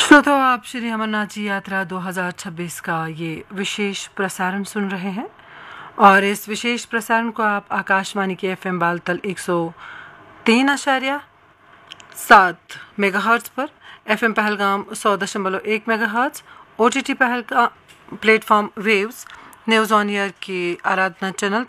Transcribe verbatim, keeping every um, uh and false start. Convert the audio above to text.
श्रोताओं, आप श्री अमरनाथ जी यात्रा दो हज़ार छब्बीस का ये विशेष प्रसारण सुन रहे हैं और इस विशेष प्रसारण को आप आकाशवाणी के एफ एम बालतल एक सौ तीन आशार्य सात मेगा हर्ट्ज पर, एफ एम पहलगाम सौ दशमलव एक mega hertz, O T T Pahalgam platform waves, news on air के आराधना चैनल